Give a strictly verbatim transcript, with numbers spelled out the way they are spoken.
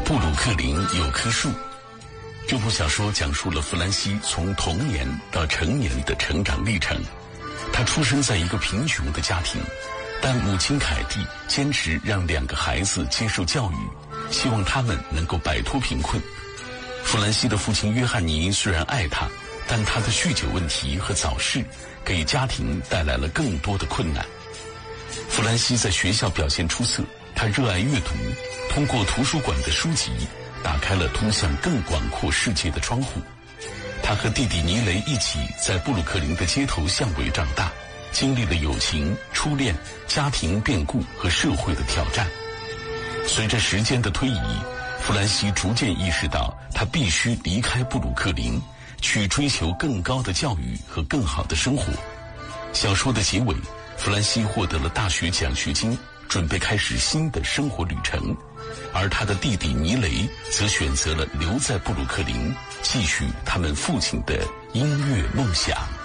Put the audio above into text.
布鲁克林有棵树。这部小说讲述了弗兰西从童年到成年的成长历程。他出生在一个贫穷的家庭，但母亲凯蒂坚持让两个孩子接受教育，希望他们能够摆脱贫困。弗兰西的父亲约翰尼虽然爱他，但他的酗酒问题和早逝给家庭带来了更多的困难。弗兰西在学校表现出色，他热爱阅读，通过图书馆的书籍打开了通向更广阔世界的窗户。他和弟弟尼雷一起在布鲁克林的街头巷尾长大，经历了友情、初恋、家庭变故和社会的挑战。随着时间的推移，弗兰西逐渐意识到他必须离开布鲁克林，去追求更高的教育和更好的生活。小说的结尾，弗兰西获得了大学奖学金，准备开始新的生活旅程，而他的弟弟尼雷则选择了留在布鲁克林，继续他们父亲的音乐梦想。